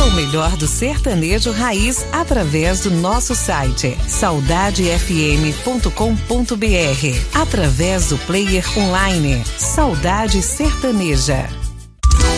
o melhor do sertanejo raiz através do nosso site saudadefm.com.br, através do player online Saudade Sertaneja.